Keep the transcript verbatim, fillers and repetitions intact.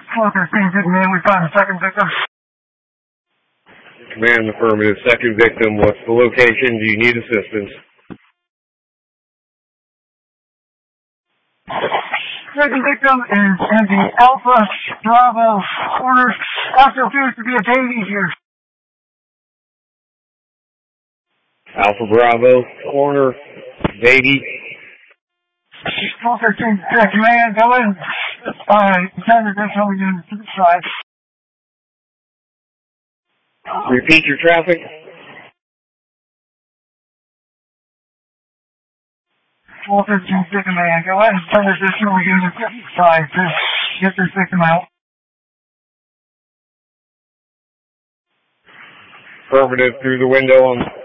four thirteen, good man, we found the second victim. Command affirmative. Second victim, what's the location? Do you need assistance? Second victim is in the Alpha Bravo corner. Also appears to be a baby here. Alpha Bravo corner, baby. four thirteen, command, go in. Alright, second victim, we're doing to the side. Repeat your traffic. four fifteen, second man, go ahead and send us this one, we're doing the side to get this victim out. Affirmative through the window on